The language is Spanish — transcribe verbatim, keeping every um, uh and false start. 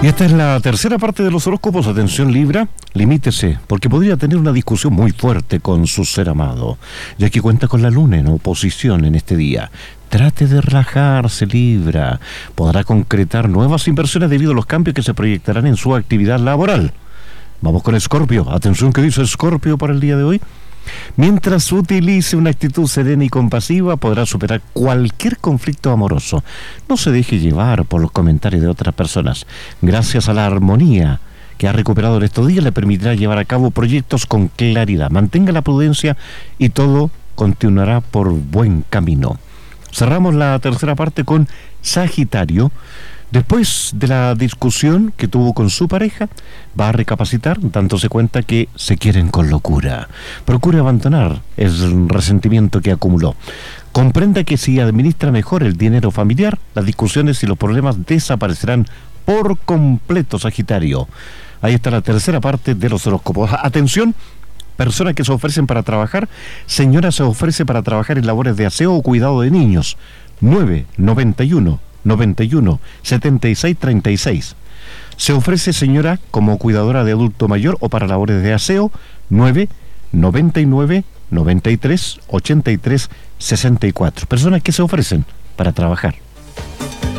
Y esta es la tercera parte de los horóscopos. Atención, Libra, limítese, porque podría tener una discusión muy fuerte con su ser amado, ya que cuenta con la luna en oposición en este día. Trate de relajarse, Libra. Podrá concretar nuevas inversiones debido a los cambios que se proyectarán en su actividad laboral. Vamos con Escorpio. Atención, ¿qué dice Escorpio para el día de hoy? Mientras utilice una actitud serena y compasiva, podrá superar cualquier conflicto amoroso. No se deje llevar por los comentarios de otras personas. Gracias a la armonía que ha recuperado en estos días, le permitirá llevar a cabo proyectos con claridad. Mantenga la prudencia y todo continuará por buen camino. Cerramos la tercera parte con Sagitario. Después de la discusión que tuvo con su pareja, va a recapacitar, dándose cuenta que se quieren con locura. Procure abandonar el resentimiento que acumuló. Comprenda que si administra mejor el dinero familiar, las discusiones y los problemas desaparecerán por completo, Sagitario. Ahí está la tercera parte de los horóscopos. Atención, personas que se ofrecen para trabajar. Señora se ofrece para trabajar en labores de aseo o cuidado de niños. nueve noventa y uno noventa y uno setenta y seis treinta y seis. Se ofrece señora como cuidadora de adulto mayor o para labores de aseo. Nueve noventa y nueve noventa y tres ochenta y tres sesenta y cuatro. Personas que se ofrecen para trabajar.